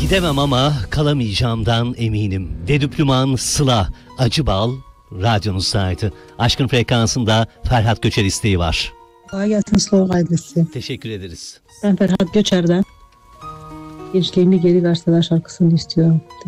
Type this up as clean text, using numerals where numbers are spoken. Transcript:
Gidemem ama kalamayacağımdan eminim. Dedüplüman Sıla Acıbal radyonuzdaydı. Aşkın Frekansı'nda Ferhat Göçer isteği var. Kolay gelsin Slow ailesi. Teşekkür ederiz. Ben Ferhat Göçer'den Gençliğimi Geri Verseler şarkısını istiyorum.